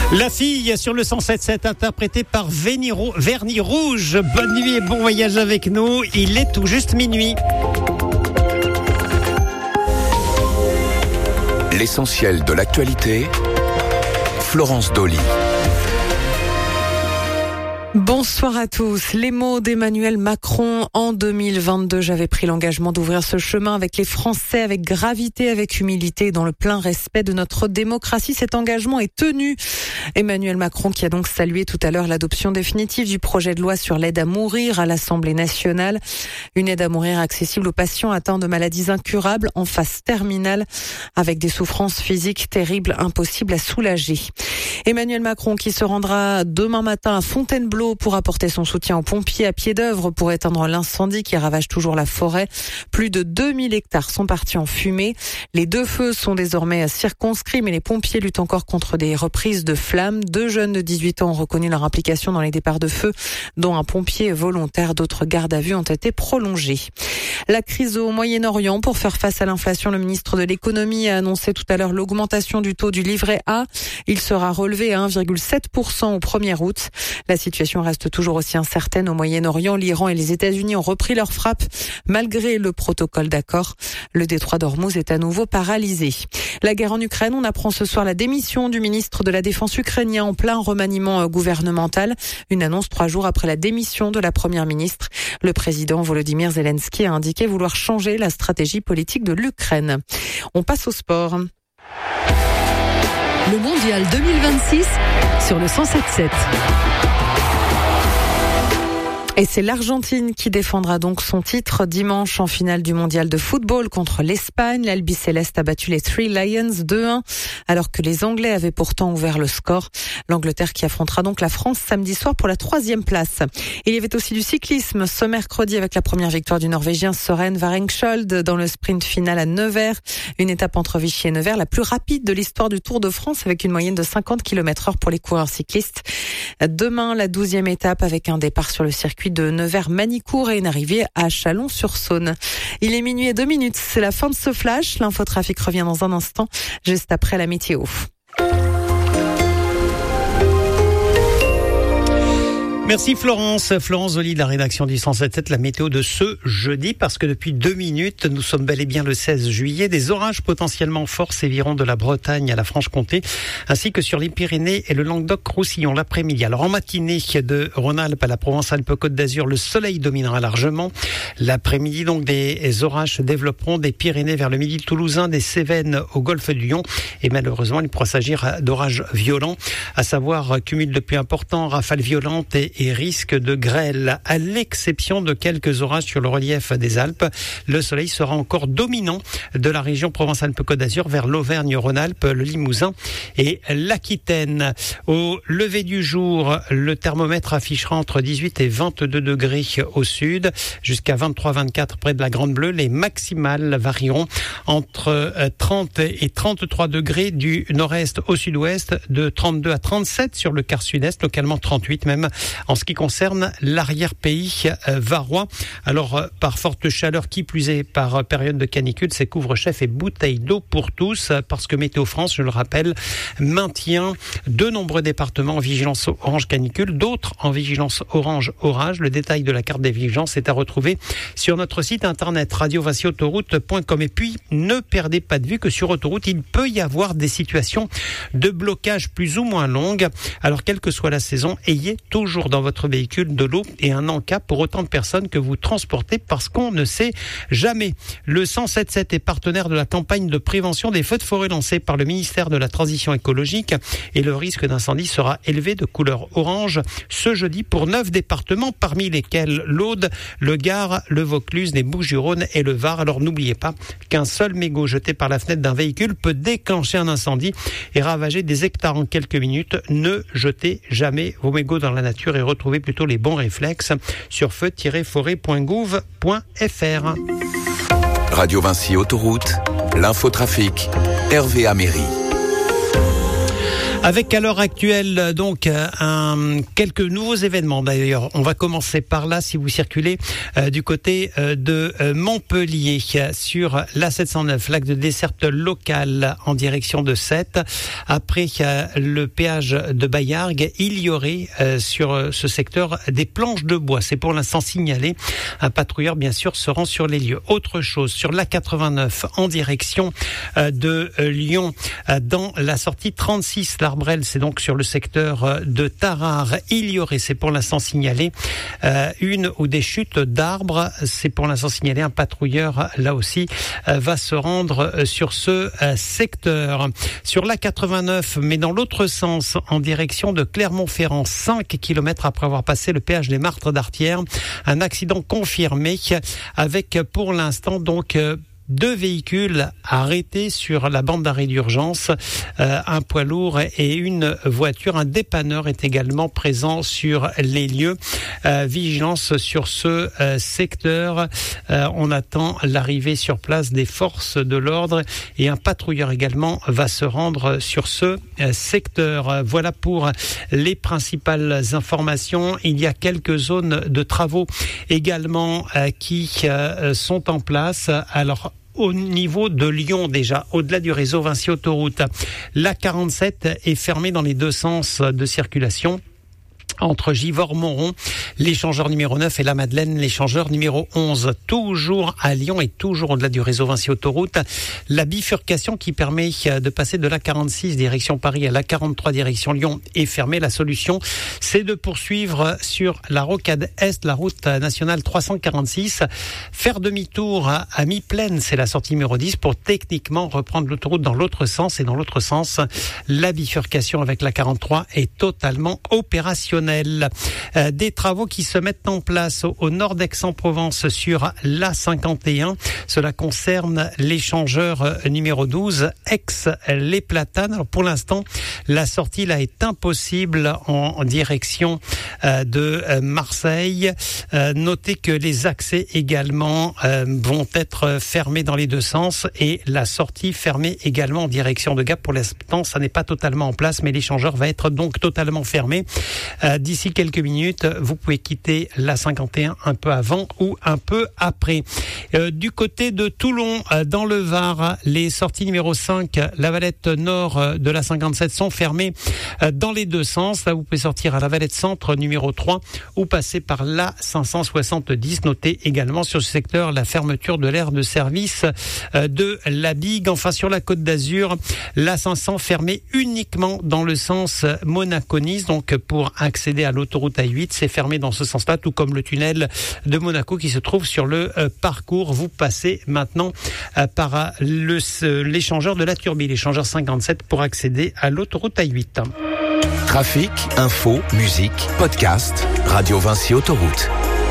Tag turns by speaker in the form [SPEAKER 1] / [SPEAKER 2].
[SPEAKER 1] La fille sur le 107.7 interprétée par Vernis Rouge. Bonne nuit et bon voyage avec nous. Il est tout juste minuit.
[SPEAKER 2] L'essentiel de l'actualité, Florence Dolly.
[SPEAKER 3] Bonsoir à tous. Les mots d'Emmanuel Macron en 2022. J'avais pris l'engagement d'ouvrir ce chemin avec les Français, avec gravité, avec humilité, dans le plein respect de notre démocratie. Cet engagement est tenu. Emmanuel Macron qui a donc salué tout à l'heure l'adoption définitive du projet de loi sur l'aide à mourir à l'Assemblée nationale. Une aide à mourir accessible aux patients atteints de maladies incurables en phase terminale avec des souffrances physiques terribles, impossibles à soulager. Emmanuel Macron qui se rendra demain matin à Fontainebleau pour apporter son soutien aux pompiers à pied d'œuvre pour éteindre l'incendie qui ravage toujours la forêt. Plus de 2000 hectares sont partis en fumée. Les deux feux sont désormais circonscrits, mais les pompiers luttent encore contre des reprises de flammes. 2 jeunes de 18 ans ont reconnu leur implication dans les départs de feu, dont un pompier volontaire. D'autres gardes à vue ont été prolongées. La crise au Moyen-Orient. Pour faire face à l'inflation, le ministre de l'économie a annoncé tout à l'heure l'augmentation du taux du livret A. Il sera relevé à 1,7% au 1er août. La situation reste toujours aussi incertaine au Moyen-Orient. L'Iran et les États-Unis ont repris leur frappe malgré le protocole d'accord. Le détroit d'Ormuz est à nouveau paralysé. La guerre en Ukraine, on apprend ce soir la démission du ministre de la Défense ukrainien en plein remaniement gouvernemental. Une annonce 3 jours après la démission de la première ministre. Le président Volodymyr Zelensky a indiqué vouloir changer la stratégie politique de l'Ukraine. On passe au sport.
[SPEAKER 4] Le mondial 2026 sur le 107.7.
[SPEAKER 3] Et c'est l'Argentine qui défendra donc son titre dimanche en finale du mondial de football contre l'Espagne. L'Albiceleste a battu les Three Lions 2-1 alors que les Anglais avaient pourtant ouvert le score. L'Angleterre qui affrontera donc la France samedi soir pour la 3e place. Il y avait aussi du cyclisme ce mercredi avec la première victoire du Norvégien Søren Varenkskjold dans le sprint final à Nevers. Une étape entre Vichy et Nevers, la plus rapide de l'histoire du Tour de France avec une moyenne de 50 km/h pour les coureurs cyclistes. Demain, la 12e étape avec un départ sur le circuit de Nevers-Manicourt et une arrivée à Chalon-sur-Saône. Il est minuit et 2 minutes. C'est la fin de ce flash. L'infotrafic revient dans un instant, juste après la météo.
[SPEAKER 1] Merci Florence Dolly de la rédaction du 107.7, la météo de ce jeudi, parce que depuis 2 minutes, nous sommes bel et bien le 16 juillet. Des orages potentiellement forts séviront de la Bretagne à la Franche-Comté, ainsi que sur les Pyrénées et le Languedoc-Roussillon l'après-midi. Alors en matinée de Rhône-Alpes à la Provence-Alpes-Côte d'Azur, le soleil dominera largement. L'après-midi, donc, des orages se développeront des Pyrénées vers le midi toulousain, des Cévennes au golfe du Lion. Et malheureusement, il pourra s'agir d'orages violents, à savoir cumul de pluie important, rafales violentes et risque de grêle. À l'exception de quelques orages sur le relief des Alpes, le soleil sera encore dominant de la région Provence-Alpes-Côte d'Azur vers l'Auvergne-Rhône-Alpes, le Limousin et l'Aquitaine. Au lever du jour, le thermomètre affichera entre 18 et 22 degrés au sud, jusqu'à 23-24 près de la Grande Bleue. Les maximales varieront entre 30 et 33 degrés du nord-est au sud-ouest, de 32 à 37 sur le quart sud-est, localement 38 même en ce qui concerne l'arrière-pays varois. Alors, par forte chaleur, qui plus est par période de canicule, c'est couvre-chef et bouteilles d'eau pour tous, parce que Météo France, je le rappelle, maintient de nombreux départements en vigilance orange canicule, d'autres en vigilance orange orage. Le détail de la carte des vigilances est à retrouver sur notre site internet radio-autoroute.com. Et puis, ne perdez pas de vue que sur autoroute, il peut y avoir des situations de blocage plus ou moins longues. Alors, quelle que soit la saison, ayez toujours dans votre véhicule de l'eau et un en-cas pour autant de personnes que vous transportez, parce qu'on ne sait jamais. Le 107.7 est partenaire de la campagne de prévention des feux de forêt lancée par le ministère de la Transition écologique, et le risque d'incendie sera élevé de couleur orange ce jeudi pour 9 départements, parmi lesquels l'Aude, le Gard, le Vaucluse, les Bouches-du-Rhône et le Var. Alors n'oubliez pas qu'un seul mégot jeté par la fenêtre d'un véhicule peut déclencher un incendie et ravager des hectares en quelques minutes. Ne jetez jamais vos mégots dans la nature et retrouvez plutôt les bons réflexes sur feu-forêt.gouv.fr.
[SPEAKER 2] Radio Vinci Autoroute, l'infotrafic, Hervé Améry.
[SPEAKER 1] Avec à l'heure actuelle donc quelques nouveaux événements. D'ailleurs, on va commencer par là si vous circulez du côté de Montpellier sur la 709, l'axe de desserte locale en direction de Sète. Après le péage de Baillargues, il y aurait sur ce secteur des planches de bois. C'est pour l'instant signalé. Un patrouilleur bien sûr se rend sur les lieux. Autre chose, sur la 89 en direction de Lyon, dans la sortie 36, l'Arbrel, c'est donc sur le secteur de Tarare. Il y aurait, c'est pour l'instant signalé, une ou des chutes d'arbres. C'est pour l'instant signalé. Un patrouilleur, là aussi, va se rendre sur ce secteur. Sur la 89, mais dans l'autre sens, en direction de Clermont-Ferrand, 5 km après avoir passé le péage des Martres d'Artière, un accident confirmé avec pour l'instant donc 2 véhicules arrêtés sur la bande d'arrêt d'urgence, un poids lourd et une voiture. Un dépanneur est également présent sur les lieux. Vigilance sur ce secteur. On attend l'arrivée sur place des forces de l'ordre et un patrouilleur également va se rendre sur ce secteur. Voilà pour les principales informations. Il y a quelques zones de travaux également qui sont en place. Alors, au niveau de Lyon déjà, au-delà du réseau Vinci Autoroute, la 47 est fermée dans les deux sens de circulation. Entre Givors-Montron, l'échangeur numéro 9 et la Madeleine, l'échangeur numéro 11. Toujours à Lyon et toujours au-delà du réseau Vinci Autoroute, la bifurcation qui permet de passer de la 46 direction Paris à la 43 direction Lyon est fermée. La solution, c'est de poursuivre sur la rocade Est, la route nationale 346. Faire demi-tour à mi-plaine, c'est la sortie numéro 10 pour techniquement reprendre l'autoroute dans l'autre sens. Et dans l'autre sens, la bifurcation avec la 43 est totalement opérationnelle. Des travaux qui se mettent en place au nord d'Aix-en-Provence sur l'A51. Cela concerne l'échangeur numéro 12, Aix-les Platanes. Alors pour l'instant, la sortie là est impossible en direction de Marseille. Notez que les accès également vont être fermés dans les deux sens et la sortie fermée également en direction de Gap. Pour l'instant, ça n'est pas totalement en place, mais l'échangeur va être donc totalement fermé. D'ici quelques minutes, vous pouvez quitter la 51 un peu avant ou un peu après. Du côté de Toulon, dans le Var, les sorties numéro 5, la Valette nord de la 57 sont fermées dans les deux sens. Là, vous pouvez sortir à la Valette centre numéro 3 ou passer par la 570. Notez également sur ce secteur la fermeture de l'aire de service de la Bigue. Enfin, sur la Côte d'Azur, la 500 fermée uniquement dans le sens Monaco-Nice. Donc, pour accéder à l'autoroute A8, c'est fermé dans ce sens-là, tout comme le tunnel de Monaco qui se trouve sur le parcours. Vous passez maintenant par l'échangeur de la Turbie, l'échangeur 57 pour accéder à l'autoroute A8.
[SPEAKER 2] Trafic, info, musique, podcast, Radio Vinci Autoroute.